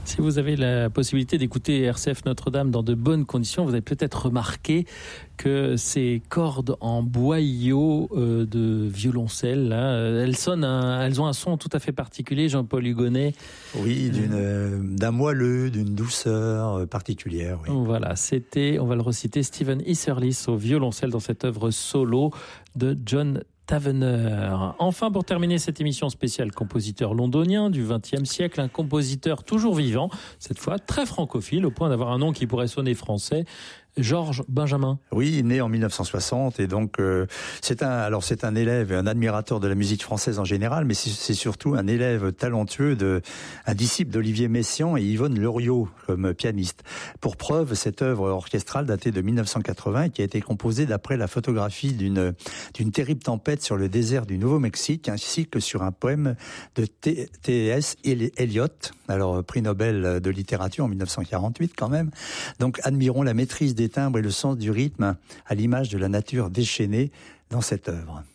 Si vous avez la possibilité d'écouter RCF Notre-Dame dans de bonnes conditions, vous avez peut-être remarqué que ces cordes en boyau de violoncelle, là, elles ont un son tout à fait particulier, Jean-Paul Hugonnet. Oui, d'un moelleux, d'une douceur particulière. Oui. Voilà, c'était, on va le reciter, Stephen Isserlis au violoncelle dans cette œuvre solo de John Tavener. Enfin, pour terminer cette émission spéciale, compositeur londonien du XXe siècle, un compositeur toujours vivant, cette fois très francophile, au point d'avoir un nom qui pourrait sonner français, Georges Benjamin. Oui, né en 1960 et donc c'est un élève et un admirateur de la musique française en général, mais c'est surtout un élève talentueux un disciple d'Olivier Messiaen et Yvonne Loriot comme pianiste. Pour preuve, cette œuvre orchestrale datée de 1980 qui a été composée d'après la photographie d'une terrible tempête sur le désert du Nouveau-Mexique, ainsi que sur un poème de T.S. Eliot, alors prix Nobel de littérature en 1948 quand même. Donc admirons la maîtrise des timbres et le sens du rythme à l'image de la nature déchaînée dans cette œuvre.